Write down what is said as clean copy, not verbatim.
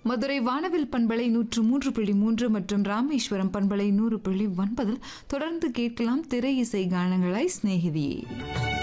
மதுரை வானவில் பண்பலை 103.3 மற்றும் ராமேஸ்வரம் பண்பலை 100.9 தொடர்ந்து கேட்கலாம் திரை இசை கானங்களாய் சிநேகிதியே.